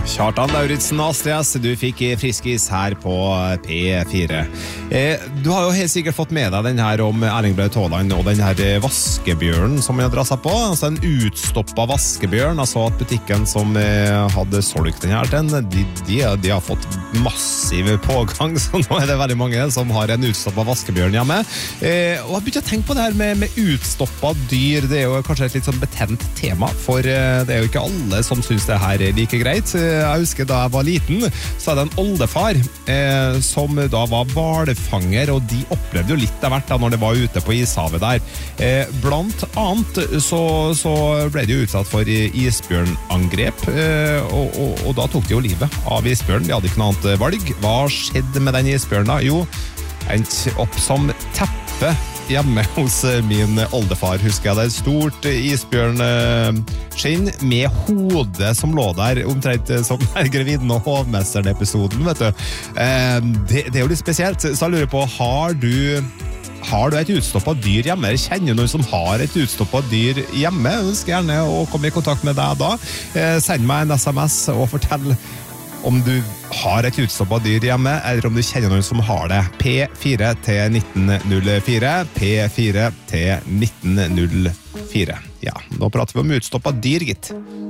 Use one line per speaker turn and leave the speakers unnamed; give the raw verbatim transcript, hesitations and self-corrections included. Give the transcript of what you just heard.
Kjartan Lauritsen Astrid, du fikk friskis her på P fire. Eh, du har jo helt sikkert fått med deg den her om Erling Braut Haaland og den her vaskebjørnen som jeg drar seg på. Altså en utstoppet vaskebjørn. Altså at butikken som eh, hadde solgt den her til den, de, de, de har fått massiv pågang, så nå er det veldig mange som har en utstoppet vaskebjørn hjemme. Eh, og jeg begynte å tenke på det her med, med utstoppet dyr. Det er jo kanskje et litt sånn betent tema, for eh, det er jo ikke alle som synes det her er like greit. Jeg husker da jeg var liten, så hadde jeg en oldefar eh, som da var hvalfanger, og de opplevde jo litt av hvert da når det var ute på ishavet der. Eh, blant annet så, så ble de jo utsatt for isbjørnangrep, eh, og, og, og da tok de jo livet av isbjørn. De hadde ikke noe annet valg. Hva skjedde med den isbjørnen da? Jo, endte opp som teppe hjemme hos min oldefar, husker jeg det. Stort isbjørnskinn med hodet som lå der, omtrent som Grevinnen og hovmesteren-episoden, vet du. Det, det er jo litt spesielt, så jeg lurer på, har du Har du et utstoppet dyr hjemme? Kjenner noen som har et utstoppet dyr hjemme? Jeg ønsker gjerne å komme i kontakt med deg da. Send meg en sms og fortell om du har et utstoppet dyr hjemme, eller om du kjenner noen som har det. P fire til nitten null fire. P fire til nitten null fire. Ja, nå prater vi om utstoppet dyr, gitt.